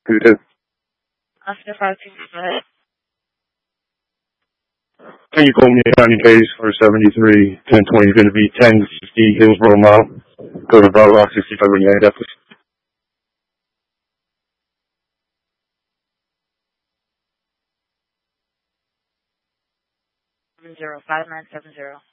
Who did? Oscar 522, go ahead. Can you call me on your case for 73 1020 is going to be 1050 Hillsborough Mile. Go to Bravo Rock 65 when you head up. 5970.